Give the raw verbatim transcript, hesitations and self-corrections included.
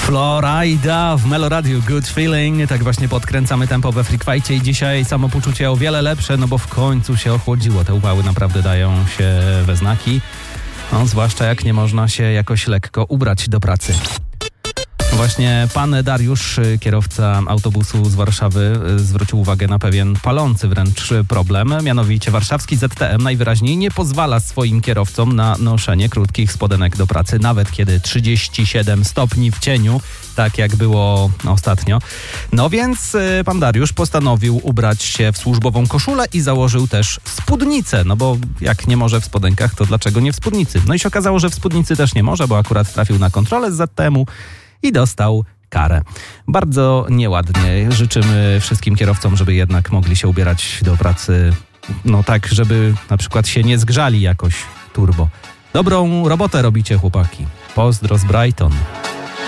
Florida w Meloradiu, Good Feeling. Tak właśnie podkręcamy tempo we Freakwajcie i dzisiaj samopoczucie o wiele lepsze, no bo w końcu się ochłodziło. Te upały naprawdę dają się we znaki, no, zwłaszcza jak nie można się jakoś lekko ubrać do pracy. Właśnie pan Dariusz, kierowca autobusu z Warszawy, zwrócił uwagę na pewien palący wręcz problem. Mianowicie warszawski Z T M najwyraźniej nie pozwala swoim kierowcom na noszenie krótkich spodenek do pracy, nawet kiedy trzydzieści siedem stopni w cieniu, tak jak było ostatnio. No więc pan Dariusz postanowił ubrać się w służbową koszulę i założył też spódnicę, no bo jak nie może w spodenkach, to dlaczego nie w spódnicy? No i się okazało, że w spódnicy też nie może, bo akurat trafił na kontrolę z Z T M u i dostał karę. Bardzo nieładnie. Życzymy wszystkim kierowcom, żeby jednak mogli się ubierać do pracy, no tak, żeby na przykład się nie zgrzali jakoś turbo. Dobrą robotę robicie, chłopaki. Pozdro z Brighton.